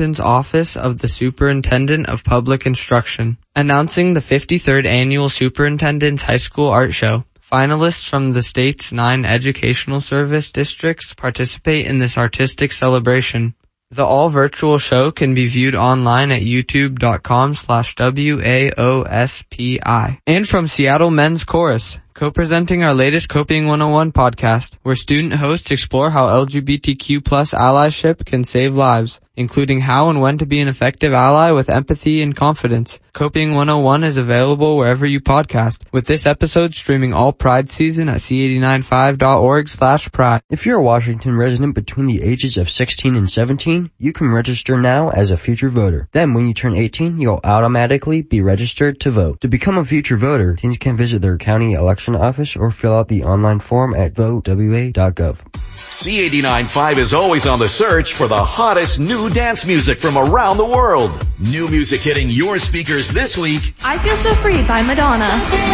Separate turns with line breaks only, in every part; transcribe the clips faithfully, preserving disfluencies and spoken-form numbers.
Washington's Office of the Superintendent of Public Instruction, announcing the fifty-third Annual Superintendent's High School Art Show. Finalists from the state's nine educational service districts participate in this artistic celebration. The all-virtual show can be viewed online at youtube.com slash WAOSPI. And from Seattle Men's Chorus, co-presenting our latest Coping one oh one podcast, where student hosts explore how L G B T Q plus allyship can save lives, including how and when to be an effective ally with empathy and confidence. Coping one oh one is available wherever you podcast, with this episode streaming all Pride season at c eight nine five dot org slash pride.
If you're a Washington resident between the ages of sixteen and seventeen, you can register now as a future voter. Then when you turn eighteen, you'll automatically be registered to vote. To become a future voter, teens can visit their county election office or fill out the online form at vote w a dot gov.
C eighty-nine point five is always on the search for the hottest new dance music from around the world. New music hitting your speakers this week.
I Feel So Free by Madonna.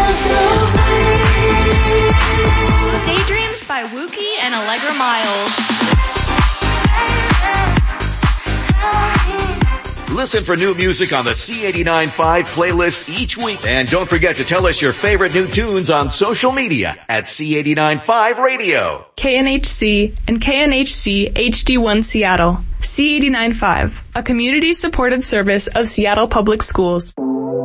Daydreams by Wookie and Allegra Miles.
Listen for new music on the C eighty-nine point five playlist each week. And don't forget to tell us your favorite new tunes on social media at C eighty-nine point five Radio.
K N H C and K N H C H D one Seattle. C eighty-nine point five, a community-supported service of Seattle Public Schools.